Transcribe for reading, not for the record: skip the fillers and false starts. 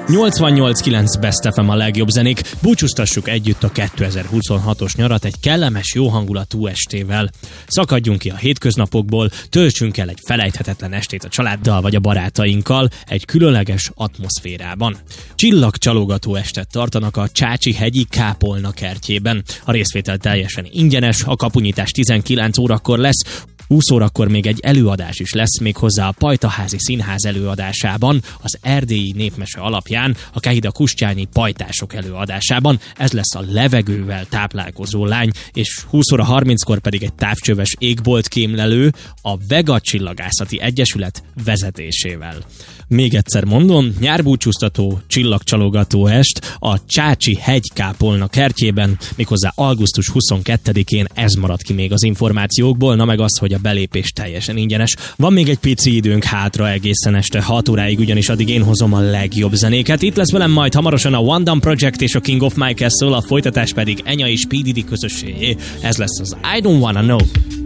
88.9 Best FM a legjobb zenék. Búcsúztassuk együtt a 2026-os nyarat egy kellemes, jó hangulatú estével. Szakadjunk ki a hétköznapokból, töltsünk el egy felejthetetlen estét a családdal vagy a barátainkkal egy különleges atmoszférában. Csillagcsalogató estet tartanak a Csácsi-hegyi Kápolna kertjében. A részvétel teljesen ingyenes, a kapunyítás 19 órakor lesz, 20 órakor még egy előadás is lesz, méghozzá a Pajtaházi Színház előadásában, az erdélyi népmese alapján, a Kehida Kustyányi pajtások előadásában. Ez lesz a levegővel táplálkozó lány, és 20 óra 30-kor pedig egy távcsöves égboltkémlelő a Vega Csillagászati Egyesület vezetésével. Még egyszer mondom, nyárbúcsúztató, csillagcsalogató est a Csácsi-hegy Kápolna kertjében, méghozzá augusztus 22-én, ez maradt ki még az információkból, na meg az, hogy a belépés teljesen ingyenes. Van még egy pici időnk hátra egészen este 6 óráig, ugyanis addig én hozom a legjobb zenéket. Itt lesz velem majd hamarosan a One Dumb Project és a King of My Castle, a folytatás pedig Enya és P. Diddy közösségé. Ez lesz az I Don't Wanna Know.